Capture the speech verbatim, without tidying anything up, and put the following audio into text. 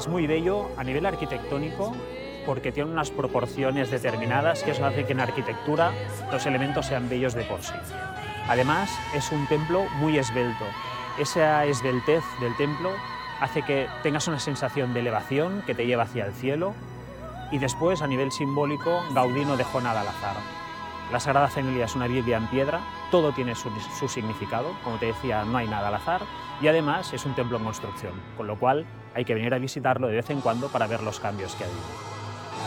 Es muy bello a nivel arquitectónico porque tiene unas proporciones determinadas que eso hace que en arquitectura los elementos sean bellos de por sí. Además, es un templo muy esbelto. Esa esbeltez del templo hace que tengas una sensación de elevación que te lleva hacia el cielo, y después, a nivel simbólico, Gaudí no dejó nada al azar. La Sagrada Familia es una Biblia en piedra, todo tiene su, su significado, como te decía, no hay nada al azar, y además es un templo en construcción, con lo cual hay que venir a visitarlo de vez en cuando para ver los cambios que ha habido.